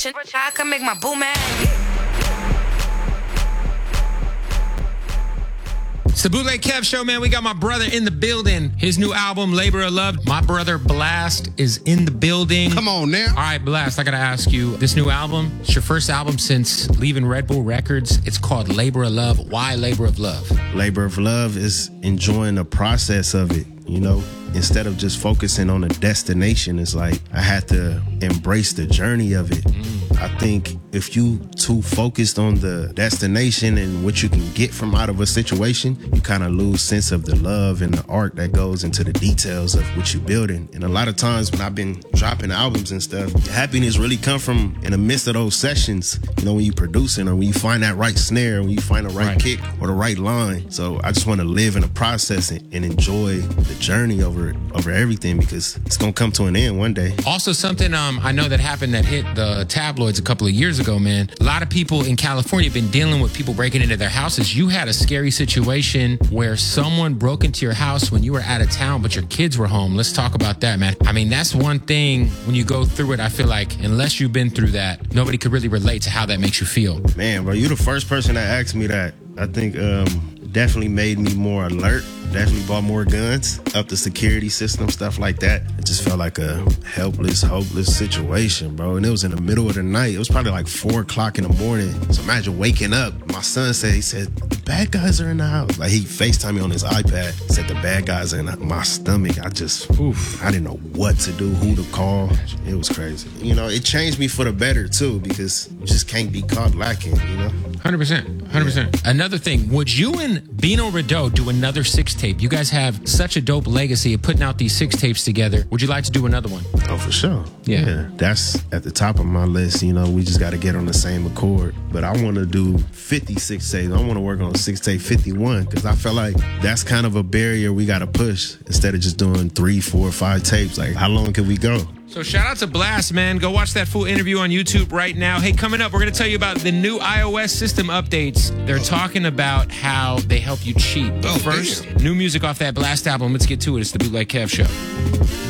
I can make my boo mad. It's the Bootleg Kev Show, man. We got my brother in the building. His new album, Labor of Love. My brother Blast is in the building. Come on now. All right, Blast, I got to ask you, this new album, it's your first album since leaving Red Bull Records. It's called Labor of Love. Why Labor of Love? Labor of Love is enjoying the process of it, you know? Instead of just focusing on the destination, it's like I had to embrace the journey of it. I think if you too focused on the destination and what you can get from out of a situation, you kind of lose sense of the love and the art that goes into the details of what you're building. And a lot of times when I've been dropping albums and stuff, happiness really come from in the midst of those sessions, you know, when you producing or when you find that right snare, when you find the right kick or the right line. So I just want to live in the process and enjoy the journey over everything, because it's gonna come to an end one day. Also something I know that happened that hit the tabloids a couple of years ago, man. A lot of people in California have been dealing with people breaking into their houses. You had a scary situation where someone broke into your house when you were out of town, but your kids were home. Let's talk about that, man. I mean, that's one thing when you go through it, I feel like unless you've been through that, nobody could really relate to how that makes you feel. Man, bro, you the first person that asked me that. I think definitely made me more alert. Definitely bought more guns, up the security system, stuff like that. It just felt like a helpless, hopeless situation, bro. And it was in the middle of the night. It was probably like 4 o'clock in the morning. So imagine waking up. My son said, the bad guys are in the house. Like, he FaceTimed me on his iPad, said the bad guys are in my stomach. I didn't know what to do, who to call. It was crazy. You know, it changed me for the better too, because you just can't be caught lacking, you know? 100%. Another thing, would you and Bino Rideau do another 6-tape? You guys have such a dope legacy of putting out these 6 tapes together. Would you like to do another one? Oh, for sure. Yeah. That's at the top of my list. You know, we just got to get on the same accord. But I want to do 56 tapes. I want to work on 6 tape 51, because I feel like that's kind of a barrier we got to push instead of just doing 3, 4, 5 tapes. Like, how long can we go? So shout out to Blast, man. Go watch that full interview on YouTube right now. Hey, coming up, we're going to tell you about the new iOS system updates. They're talking about how they help you cheat. But first, new music off that Blast album. Let's get to it. It's the Bootleg Kev Show.